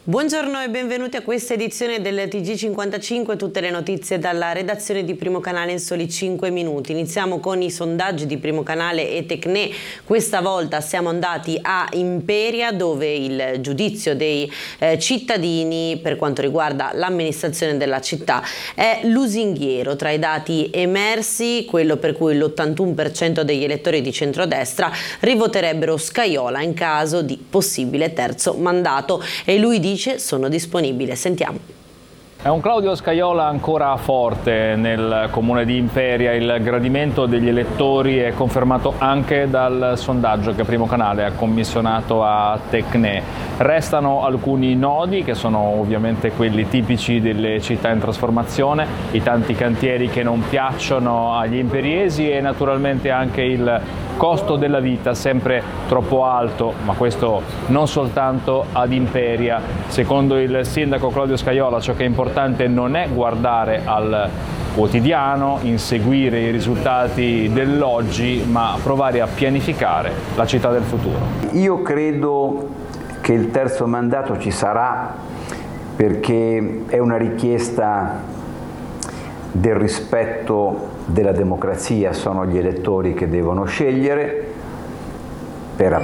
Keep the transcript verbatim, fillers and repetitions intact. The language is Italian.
Buongiorno e benvenuti a questa edizione del T G cinquantacinque, tutte le notizie dalla redazione di Primo Canale in soli cinque minuti. Iniziamo con i sondaggi di Primo Canale e Tecne. Questa volta siamo andati a Imperia, dove il giudizio dei eh, cittadini per quanto riguarda l'amministrazione della città è lusinghiero. Tra i dati emersi, quello per cui l'ottantuno per cento degli elettori di centrodestra rivoterebbero Scajola in caso di possibile terzo mandato, e lui dice sono disponibile. Sentiamo. È un Claudio Scajola ancora forte nel comune di Imperia. Il gradimento degli elettori è confermato anche dal sondaggio che Primo Canale ha commissionato a Tecne. Restano alcuni nodi che sono ovviamente quelli tipici delle città in trasformazione, i tanti cantieri che non piacciono agli imperiesi e naturalmente anche il costo della vita sempre troppo alto, ma questo non soltanto ad Imperia. Secondo il sindaco Claudio Scajola ciò che è importante non è guardare al quotidiano, inseguire i risultati dell'oggi, ma provare a pianificare la città del futuro. Io credo che il terzo mandato ci sarà perché è una richiesta del rispetto della democrazia, sono gli elettori che devono scegliere per